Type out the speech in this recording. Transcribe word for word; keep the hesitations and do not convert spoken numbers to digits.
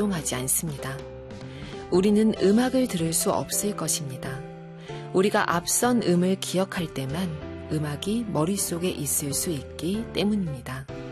작동하지 않습니다. 우리는 음악을 들을 수 없을 것입니다. 우리가 앞선 음을 기억할 때만 음악이 머릿속에 있을 수 있기 때문입니다.